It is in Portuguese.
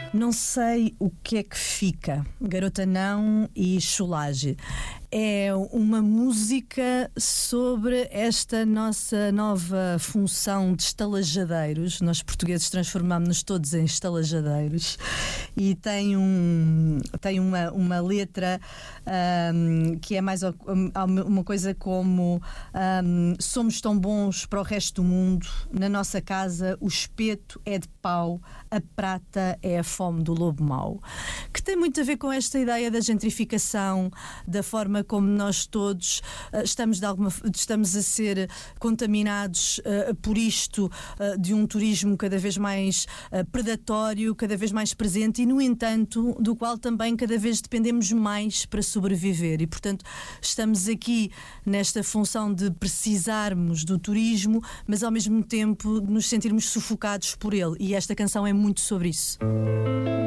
Não sei o que é que fica, Garota Não e Cholage. É uma música sobre esta nossa nova função de estalajadeiros. Nós portugueses transformámos-nos todos em estalajadeiros. E tem uma letra que é mais uma coisa como somos tão bons para o resto do mundo, na nossa casa o espeto é de pau, a prata é a fome do lobo mau. Que tem muito a ver com esta ideia da gentrificação, da forma como nós todos estamos a ser contaminados por isto, de um turismo cada vez mais predatório, cada vez mais presente e, no entanto, do qual também cada vez dependemos mais para sobreviver. E, portanto, estamos aqui nesta função de precisarmos do turismo, mas ao mesmo tempo nos sentirmos sufocados por ele. E esta canção é muito sobre isso.